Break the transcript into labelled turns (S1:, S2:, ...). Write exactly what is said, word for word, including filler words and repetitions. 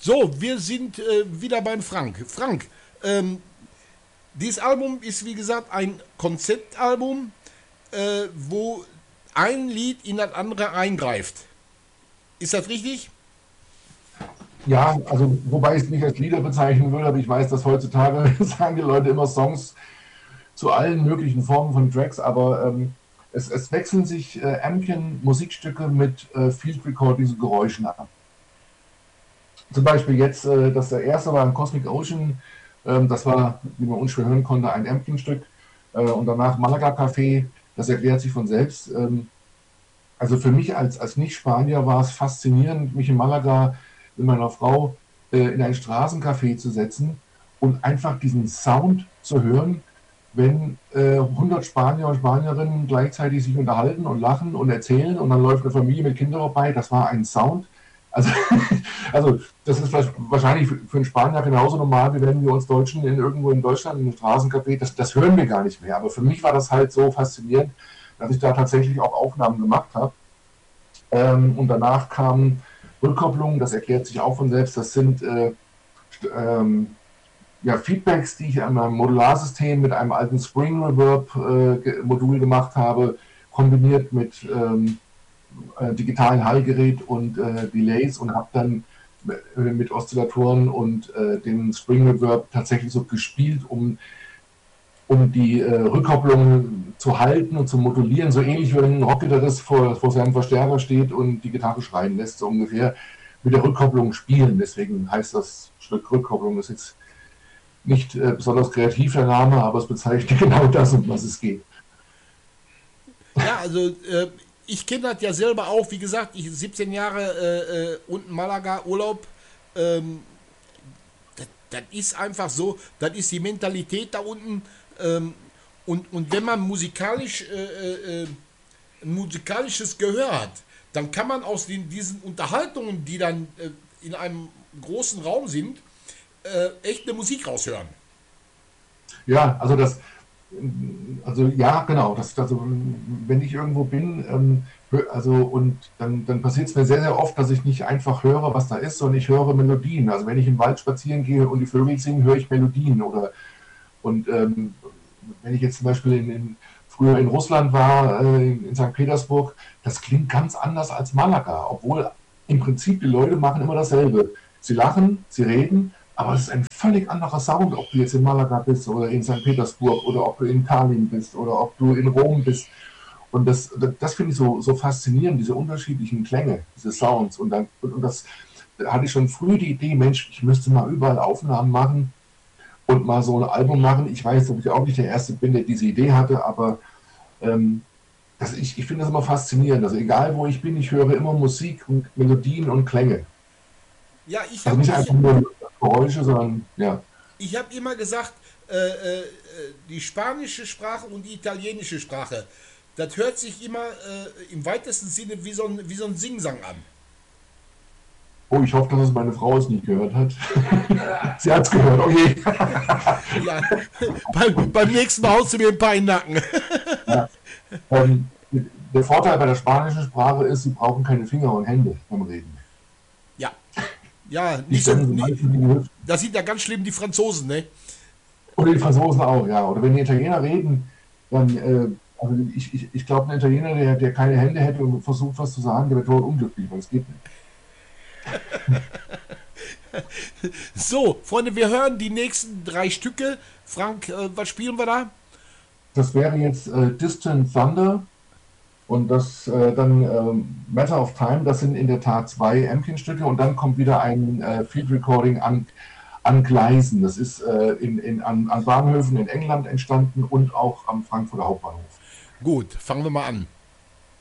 S1: So, wir sind äh, wieder beim Frank. Frank, ähm, dieses Album ist wie gesagt ein Konzeptalbum, äh, wo ein Lied in das andere eingreift. Ist das richtig?
S2: Ja, also wobei ich es nicht als Lieder bezeichnen würde, aber ich weiß, dass heutzutage sagen die Leute immer Songs zu allen möglichen Formen von Tracks, aber ähm, es, es wechseln sich äh, Ambient-Musikstücke mit äh, Field Recordings und Geräuschen ab. Zum Beispiel jetzt, äh, das der erste war ein Cosmic Ocean, ähm, das war, wie man unschwer hören konnte, ein Ambient-Stück äh, und danach Malaga Café, das erklärt sich von selbst. Ähm, also für mich als, als Nicht-Spanier war es faszinierend, mich in Malaga mit meiner Frau äh, in ein Straßencafé zu setzen und einfach diesen Sound zu hören, wenn äh, hundert Spanier und Spanierinnen gleichzeitig sich unterhalten und lachen und erzählen und dann läuft eine Familie mit Kindern vorbei. Das war ein Sound. Also, also das ist vielleicht wahrscheinlich für einen Spanier genauso normal, wie wenn wir uns Deutschen in irgendwo in Deutschland in einem Straßencafé, das, das hören wir gar nicht mehr. Aber für mich war das halt so faszinierend, dass ich da tatsächlich auch Aufnahmen gemacht habe. Ähm, und danach kam Rückkopplung, das erklärt sich auch von selbst. Das sind äh, ähm, ja, Feedbacks, die ich an meinem Modularsystem mit einem alten Spring Reverb äh, Modul gemacht habe, kombiniert mit ähm, äh, digitalen Hallgerät und äh, Delays und habe dann äh, mit Oszillatoren und äh, dem Spring Reverb tatsächlich so gespielt, um um die äh, Rückkopplung zu halten und zu modulieren, so ähnlich wie ein Rockgitarrist vor, vor seinem Verstärker steht und die Gitarre schreien lässt, so ungefähr mit der Rückkopplung spielen. Deswegen heißt das Stück Rückkopplung. Das ist jetzt nicht äh, besonders kreativ der Name, aber es bezeichnet genau das, um was es geht.
S1: Ja, also äh, ich kenne das ja selber auch. Wie gesagt, ich siebzehn Jahre äh, äh, unten Malaga Urlaub. Ähm, das, das ist einfach so, das ist die Mentalität da unten. Ähm, und, und wenn man musikalisch äh, äh, ein musikalisches Gehör hat, dann kann man aus den, diesen Unterhaltungen, die dann äh, in einem großen Raum sind, äh, echt eine Musik raushören.
S2: Ja, also das, also ja, genau. Das, also wenn ich irgendwo bin, ähm, also und dann, dann passiert es mir sehr, sehr oft, dass ich nicht einfach höre, was da ist, sondern ich höre Melodien. Also wenn ich im Wald spazieren gehe und die Vögel singen, höre ich Melodien. Oder und ähm, wenn ich jetzt zum Beispiel in, in, früher in Russland war, äh, in, in Sankt Petersburg, das klingt ganz anders als Malaga, obwohl im Prinzip die Leute machen immer dasselbe. Sie lachen, sie reden, aber es ist ein völlig anderer Sound, ob du jetzt in Malaga bist oder in Sankt Petersburg oder ob du in Tallinn bist oder ob du in Rom bist. Und das, das, das finde ich so, so faszinierend, diese unterschiedlichen Klänge, diese Sounds. Und, dann, und, und das da hatte ich schon früh die Idee, Mensch, ich müsste mal überall Aufnahmen machen und mal so ein Album machen. Ich weiß, dass ich auch nicht der Erste bin, der diese Idee hatte, aber ähm, das, ich, ich finde das immer faszinierend. Also egal, wo ich bin, ich höre immer Musik und Melodien und Klänge.
S1: Ja, ich
S2: Also
S1: habe
S2: nicht
S1: ich,
S2: einfach nur Geräusche, sondern ja.
S1: ich hab immer gesagt, äh, äh, die spanische Sprache und die italienische Sprache, das hört sich immer äh, im weitesten Sinne wie so ein, wie so ein Singsang an.
S2: Oh, ich hoffe, dass es meine Frau es nicht gehört hat. Sie hat es gehört, okay.
S1: Ja, beim, beim nächsten Mal haust du mir ein paar in den Nacken.
S2: Ja. Ähm, der Vorteil bei der spanischen Sprache ist, sie brauchen keine Finger und Hände beim Reden.
S1: Ja, ja,
S2: Die
S1: nicht so.
S2: stemmen sie
S1: Nicht,
S2: meistens in die Hüfte.
S1: das sind ja ganz schlimm die Franzosen, ne?
S2: Oder die Franzosen auch, ja. Oder wenn die Italiener reden, dann, äh, also ich, ich, ich glaube, ein Italiener, der, der keine Hände hätte und versucht, was zu sagen, der wird tot unglücklich, weil es geht nicht.
S1: So, Freunde, wir hören die nächsten drei Stücke. Frank, äh, was spielen wir da?
S2: Das wäre jetzt äh, Distant Thunder und das äh, dann ähm, Matter of Time, das sind in der Tat zwei Emkin-Stücke und dann kommt wieder ein äh, Field Recording an, an Gleisen. Das ist äh, in, in, an, an Bahnhöfen in England entstanden und auch am Frankfurter Hauptbahnhof.
S1: Gut, fangen wir mal an.